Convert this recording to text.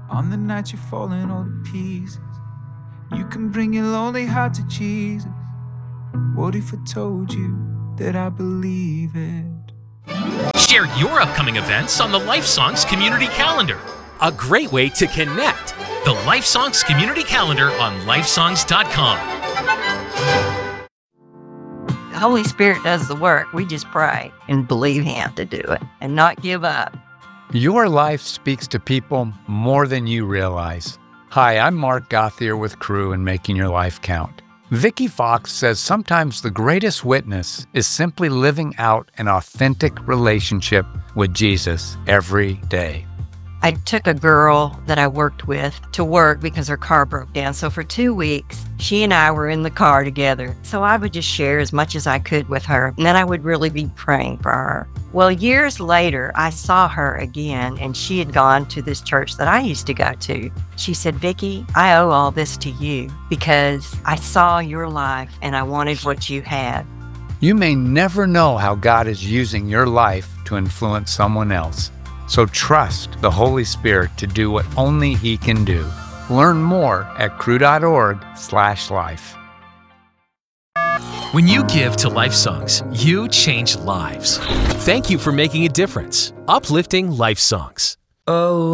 On the night you're falling all to pieces, you can bring your lonely heart to Jesus. What if I told you that I believe it? Share your upcoming events on the Life Songs Community Calendar. A great way to connect. The Life Songs Community Calendar on lifesongs.com. The Holy Spirit does the work. We just pray and believe Him to do it and not give up. Your life speaks to people more than you realize. Hi, I'm Mark Gauthier with Crew and Making Your Life Count. Vicky Fox says sometimes the greatest witness is simply living out an authentic relationship with Jesus every day. I took a girl that I worked with to work because her car broke down. So for 2 weeks, she and I were in the car together. So I would just share as much as I could with her. And then I would really be praying for her. Well, years later, I saw her again, and she had gone to this church that I used to go to. She said, Vicky, I owe all this to you because I saw your life and I wanted what you had. You may never know how God is using your life to influence someone else. So trust the Holy Spirit to do what only He can do. Learn more at cru.org/life. When you give to Life Songs, you change lives. Thank you for making a difference. Uplifting Life Songs. Oh,